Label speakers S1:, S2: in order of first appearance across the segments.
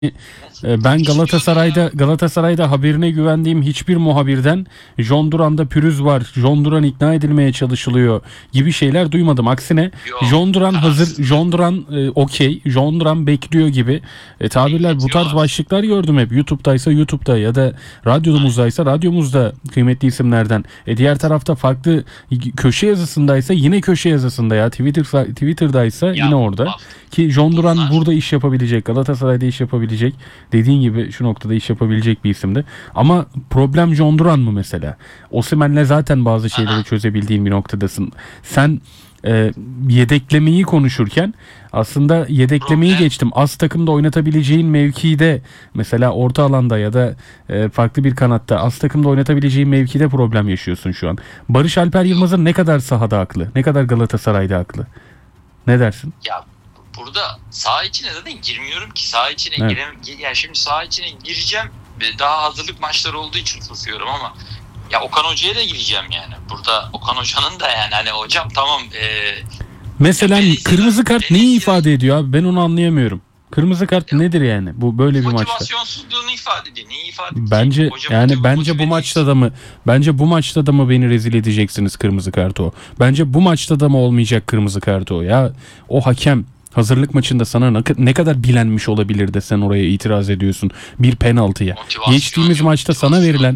S1: Ben Galatasaray'da haberine güvendiğim hiçbir muhabirden John Duran'da pürüz var, John Duran ikna edilmeye çalışılıyor gibi şeyler duymadım. Aksine
S2: Yok,
S1: John Duran hazır, John Duran okey, John Duran bekliyor gibi tabirler, bu tarz başlıklar gördüm hep. YouTube'daysa YouTube'da ya da radyomuzdaysa radyomuzda kıymetli isimlerden. Diğer tarafta farklı köşe yazısındaysa yine köşe yazısında, ya Twitter'daysa yine orada. Ki John Duran burada iş yapabilecek, Galatasaray'da iş yapabilecek, dediğin gibi şu noktada iş yapabilecek bir isimdi. Ama problem John Duran mı mesela? Osimhen'le zaten bazı şeyleri çözebildiğin bir noktadasın. Sen yedeklemeyi konuşurken aslında yedeklemeyi geçtim. Az takımda oynatabileceğin mevkide, mesela orta alanda ya da farklı bir kanatta az takımda oynatabileceğin mevkide problem yaşıyorsun şu an. Barış Alper Yılmaz'ın ne kadar sahada haklı, ne kadar Galatasaray'da haklı? Ne dersin?
S2: Ya burada saha içine zaten girmiyorum ki. Saha içine yani şimdi saha içine gireceğim. Daha hazırlık maçları olduğu için susuyorum ama ya Okan Hoca'ya da gireceğim yani. Burada Okan Hoca'nın da yani hani hocam tamam.
S1: Mesela kırmızı kart neyi ifade ediyor abi? Ben onu anlayamıyorum. Kırmızı kart nedir yani? Bu böyle bir maçta.
S2: Motivasyonsuzluğunu ifade ediyor. Neyi ifade ediyor?
S1: Bence bu maçta da mı beni rezil edeceksiniz kırmızı kartı o? Bence bu maçta da mı olmayacak kırmızı kartı o? Ya o hakem hazırlık maçında sana ne kadar bilenmiş olabilir de sen oraya itiraz ediyorsun bir penaltıya. Geçtiğimiz maçta sana verilen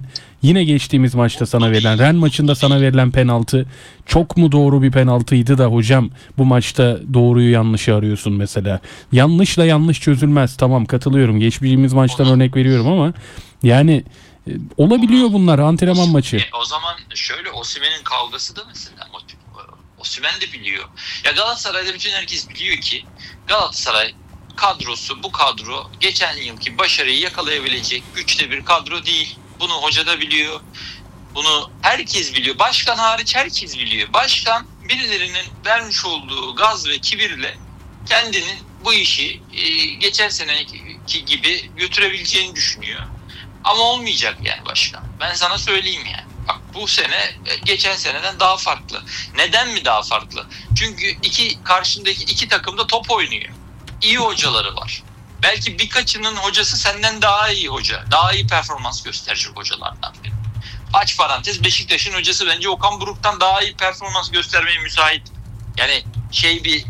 S1: Ren maçında sana verilen penaltı çok mu doğru bir penaltıydı da hocam bu maçta doğruyu yanlışı arıyorsun mesela. Yanlışla yanlış çözülmez. Tamam, katılıyorum. Geçtiğimiz maçtan örnek veriyorum ama yani olabiliyor bunlar, antrenman maçı.
S2: O zaman şöyle, Osimhen'in kavgası da mesela Osimhen de biliyor. Ya Galatasaray'da bütün herkes biliyor ki Galatasaray kadrosu, bu kadro geçen yılki başarıyı yakalayabilecek güçte bir kadro değil. Bunu hoca da biliyor. Bunu herkes biliyor. Başkan hariç herkes biliyor. Başkan birilerinin vermiş olduğu gaz ve kibirle kendinin bu işi geçen seneki gibi götürebileceğini düşünüyor. Ama olmayacak yani başkan. Ben sana söyleyeyim yani. Bak bu sene geçen seneden daha farklı. Neden mi daha farklı? Çünkü karşındaki iki takım da top oynuyor. İyi hocaları var. Belki birkaçının hocası senden daha iyi hoca. Daha iyi performans gösterecek hocalardan biri. Aç parantez, Beşiktaş'ın hocası bence Okan Buruk'tan daha iyi performans göstermeye müsait. Yani bir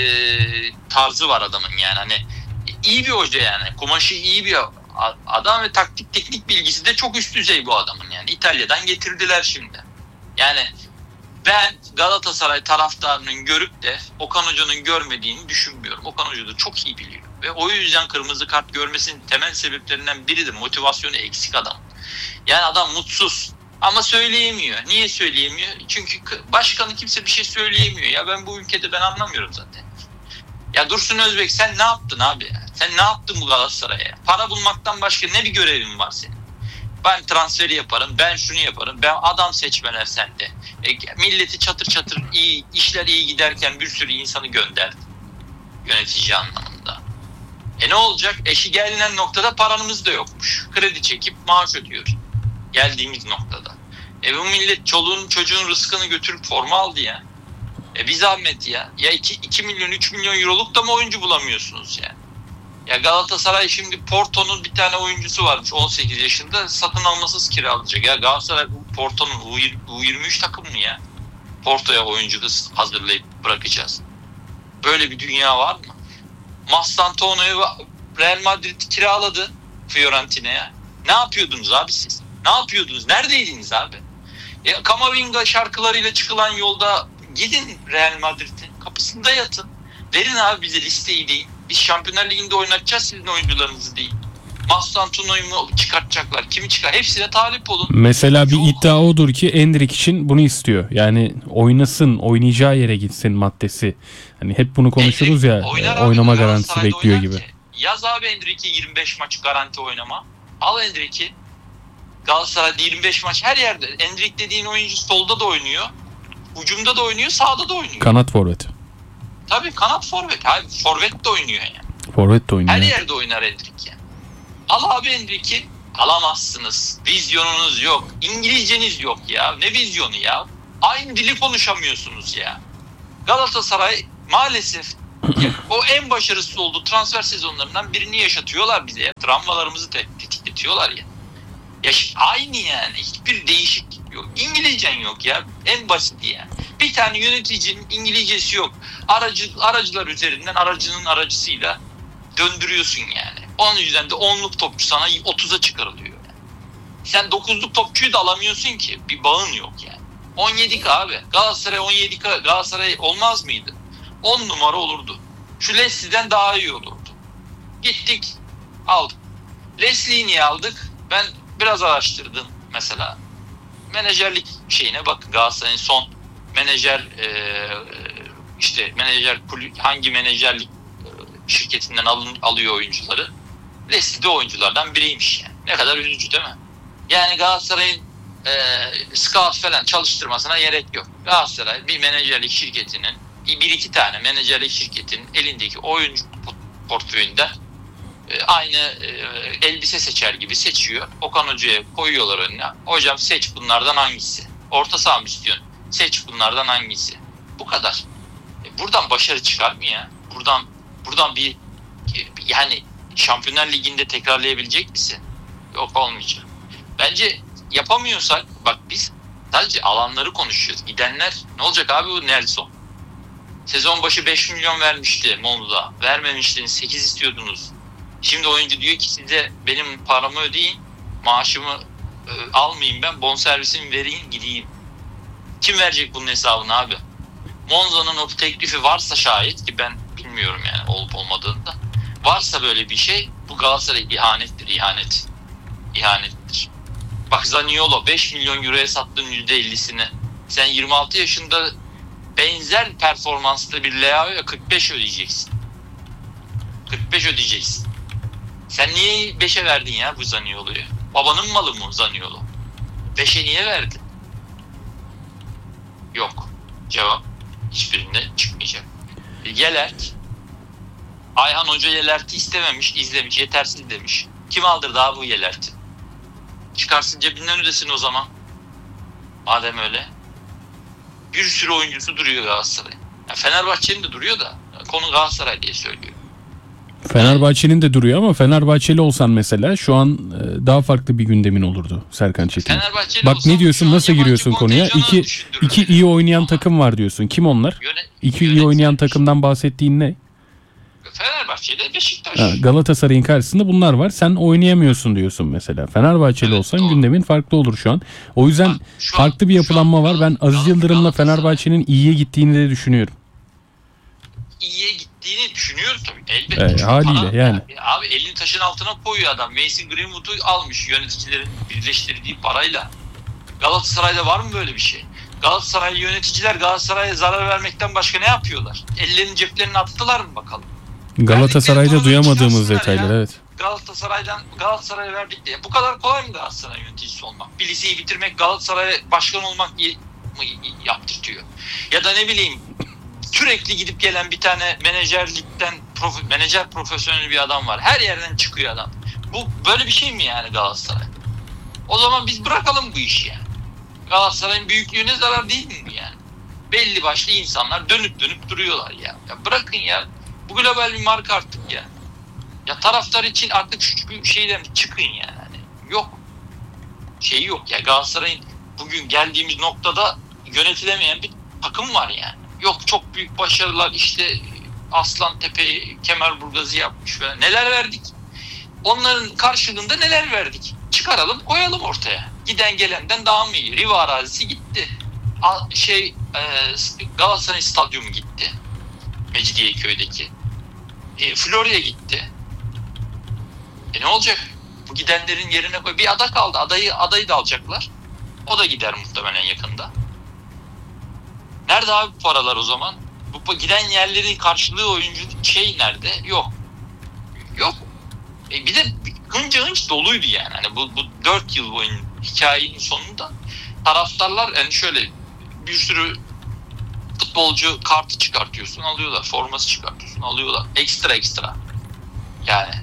S2: tarzı var adamın yani. Hani iyi bir hoca yani. Kumaşı iyi bir adam ve taktik teknik bilgisi de çok üst düzey bu adamın yani. İtalya'dan getirdiler şimdi. Yani ben Galatasaray taraftarının görüp de Okan Hoca'nın görmediğini düşünmüyorum. Okan Hoca da çok iyi biliyor. Ve o yüzden kırmızı kart görmesinin temel sebeplerinden biri de motivasyonu eksik adam. Yani adam mutsuz ama söyleyemiyor. Niye söyleyemiyor? Çünkü başkanı kimse bir şey söyleyemiyor. Ya ben bu ülkede ben anlamıyorum zaten. Ya Dursun Özbek, sen ne yaptın abi ya? Sen ne yaptın bu Galatasaray'a? Para bulmaktan başka ne bir görevin var senin? Ben transferi yaparım, ben şunu yaparım, ben adam seçmeler sende. Milleti çatır çatır işler iyi giderken bir sürü insanı gönderdin. Yönetici anlamında. Ne olacak? Eşi gelinen noktada paramız da yokmuş. Kredi çekip maaş ödüyoruz. Geldiğimiz noktada. Bu millet çoluğun çocuğun rızkını götürüp forma aldı ya. Bir zahmet ya. Ya 2 milyon 3 milyon euroluk da mı oyuncu bulamıyorsunuz yani? Ya Galatasaray şimdi Porto'nun bir tane oyuncusu varmış 18 yaşında, satın almasız kiralayacak. Ya Galatasaray Porto'nun U23 takım mı ya? Porto'ya oyuncu hazırlayıp bırakacağız. Böyle bir dünya var mı? Mastantuono'yu Real Madrid kiraladı Fiorentina'ya. Ne yapıyordunuz abi siz? Ne yapıyordunuz? Neredeydiniz abi? Kamavinga şarkılarıyla çıkılan yolda gidin Real Madrid'in kapısında yatın. Verin abi bize listeyi deyin. Biz Şampiyonlar Ligi'nde oynatacağız sizin oyuncularınızı değil. Mastantuono'yu mu çıkartacaklar? Kimi çıkar? Hepsine talip olun.
S1: Mesela bir iddia odur ki Endrick için bunu istiyor. Yani oynasın, oynayacağı yere gitsin maddesi. Hani hep bunu konuşuruz ya, oynama garantisi bekliyor gibi.
S2: Yaz abi Endrick'i 25 maç garanti oynama. Al Endrick'i. Galatasaray'da 25 maç her yerde. Endrick dediğin oyuncu solda da oynuyor. Hücumda da oynuyor, sağda da oynuyor.
S1: Kanat forvet.
S2: Tabii kanat forvet. Abi forvet de oynuyor yani.
S1: Forvet de oynuyor.
S2: Her yerde oynar Endrick yani. Al abi Endrick'i. Alamazsınız. Vizyonunuz yok. İngilizceniz yok ya. Ne vizyonu ya? Aynı dili konuşamıyorsunuz ya. Galatasaray maalesef O en başarısız olduğu transfer sezonlarından birini yaşatıyorlar bize. Ya. Travmalarımızı tetikletiyorlar ya. Aynı yani. Hiçbir değişiklik yok. İngilizcen yok ya. En basiti yani. Bir tane yöneticinin İngilizcesi yok. Aracılar üzerinden aracının aracısıyla döndürüyorsun yani. Onun yüzden de 10'luk topçu sana 30'a çıkarılıyor. Yani. Sen 9'luk topçuyu da alamıyorsun ki. Bir bağın yok yani. 17K abi. Galatasaray 17K. Galatasaray olmaz mıydı? 10 numara olurdu. Şu Leslie'den daha iyi olurdu. Gittik aldık. Leslie'yi niye aldık? Ben biraz araştırdım mesela. Menajerlik şeyine bakın, Galatasaray'ın son menajer hangi menajerlik şirketinden alıyor oyuncuları. Leslie de oyunculardan biriymiş yani. Ne kadar üzücü değil mi? Yani Galatasaray'ın scout falan çalıştırmasına gerek yok. Galatasaray bir menajerlik şirketinin, bir iki tane menajerlik şirketinin elindeki oyuncu portföyünden aynı elbise seçer gibi seçiyor. Okan Hoca'ya koyuyorlar önüne. Hocam seç bunlardan hangisi? Orta saha mı istiyorsun? Seç bunlardan hangisi? Bu kadar. Buradan başarı çıkar mı ya? Buradan bir yani Şampiyonlar Ligi'nde tekrarlayabilecek misin? Yok, olmayacak. Bence yapamıyorsak bak, biz sadece alanları konuşuyoruz. Gidenler ne olacak abi? Bu Nelson. Sezon başı 5 milyon vermişti Monza. Vermemiştiniz, 8 istiyordunuz. Şimdi oyuncu diyor ki size benim paramı ödeyin, maaşımı almayayım, ben bonservisimi vereyim gideyim. Kim verecek bunun hesabını abi? Monza'nın o teklifi varsa şayet, ki ben bilmiyorum yani olup olmadığını da. Varsa böyle bir şey, bu Galatasaray ihanettir, ihanettir. Bak Zaniolo 5 milyon euroya sattın %50'sini. Sen 26 yaşında benzer performansta bir Leao'ya 45 ödeyeceksin. 45 ödeyeceksin. Sen niye 5'e verdin ya bu Zaniolo'yu? Babanın malı mı Zaniolo? 5'e niye verdin? Yok. Cevap hiçbirinde çıkmayacak. Yelert. Ayhan Hoca Yelert'i istememiş, izlemiş, yetersiz demiş. Kim aldırdı abi bu Yelert'i? Çıkarsın cebinden ödesin o zaman. Madem öyle. Bir sürü oyuncusu duruyor Galatasaray. Yani Fenerbahçe'nin de duruyor da konu Galatasaray diye söylüyor.
S1: Fenerbahçe'nin de duruyor ama Fenerbahçeli olsan mesela şu an daha farklı bir gündemin olurdu Serkan Çetin. Bak ne diyorsun, nasıl giriyorsun konuya? İki iyi oynayan takım var diyorsun. Kim onlar? İki iyi oynayan takımdan bahsettiğin ne?
S2: Fenerbahçe ile Beşiktaş.
S1: Galatasaray'ın karşısında bunlar var. Sen oynayamıyorsun diyorsun mesela. Fenerbahçeli olsan doğru, gündemin farklı olur şu an. O yüzden farklı bir yapılanma var. Ben Aziz Yıldırım'la Fenerbahçe'nin iyiye gittiğini de düşünüyorum.
S2: İyiye gittiğini düşünüyoruz tabii. Elbette.
S1: Haliyle yani.
S2: Abi elini taşın altına koyuyor adam. Mason Greenwood'u almış yöneticilerin birleştirdiği parayla. Galatasaray'da var mı böyle bir şey? Galatasaray yöneticiler Galatasaray'a zarar vermekten başka ne yapıyorlar? Ellerini ceplerine attılar mı bakalım?
S1: Galatasaray'da duyamadığımız detaylar ya. Evet.
S2: Galatasaray'a verdik diye. Bu kadar kolay mı Galatasaray yöneticisi olmak? Bir liseyi bitirmek Galatasaray'a başkan olmak yaptırtıyor. Ya da ne bileyim, sürekli gidip gelen bir tane menajer profesyonel bir adam var. Her yerden çıkıyor adam. Bu böyle bir şey mi yani Galatasaray? O zaman biz bırakalım bu işi yani. Galatasaray'ın büyüklüğüne zarar değil mi yani? Belli başlı insanlar dönüp duruyorlar ya. Ya bırakın ya. Bu global bir marka artık ya. Ya taraftar için artık şu şeyden çıkın yani. Hani yok. Şeyi yok ya. Galatasaray'ın bugün geldiğimiz noktada yönetilemeyen bir takım var yani. Yok çok büyük başarılar, işte Aslantepe'yi Kemerburgaz'ı yapmış falan. Neler verdik? Onların karşılığında neler verdik? Çıkaralım, koyalım ortaya. Giden gelenden daha mı iyi? Riva arazisi gitti. Galatasaray Stadyumu gitti. Mecidiyeköy'deki. Florya gitti. Ne olacak? Bu gidenlerin yerine koy. Bir ada kaldı. Adayı da alacaklar. O da gider muhtemelen yakında. Nerede abi bu paralar o zaman? Bu giden yerlerin karşılığı oyuncu nerede? Yok. Bir de hınca doluydu yani. Hani bu 4 yıl boyunca hikayenin sonunda taraftarlar yani şöyle bir sürü futbolcu kartı çıkartıyorsun, alıyorlar. Forması çıkartıyorsun, alıyorlar. Ekstra. Yani.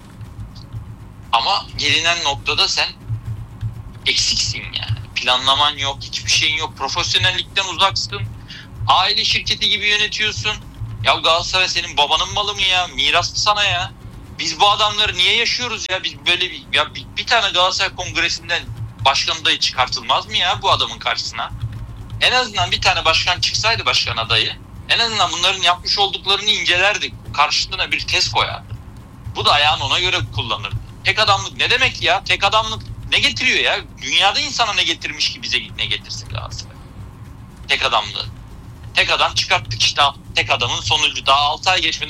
S2: Ama gelinen noktada sen eksiksin yani. Planlaman yok, hiçbir şeyin yok. Profesyonellikten uzaksın. Aile şirketi gibi yönetiyorsun. Ya Galatasaray senin babanın malı mı ya? Miras mı sana ya? Biz bu adamları niye yaşıyoruz ya? Biz böyle bir tane Galatasaray kongresinden başkan adayı çıkartılmaz mı ya bu adamın karşısına? En azından bir tane başkan çıksaydı, başkan adayı, en azından bunların yapmış olduklarını incelerdik. Karşılığına bir test koyardı. Bu da ayağını ona göre kullanırdı. Tek adamlık ne demek ya? Tek adamlık ne getiriyor ya? Dünyada insana ne getirmiş ki bize ne getirsin Galatasaray? Tek adamlığı. Tek adam çıkarttık işte. Tek adamın sonucu. Daha 6 ay geçmeden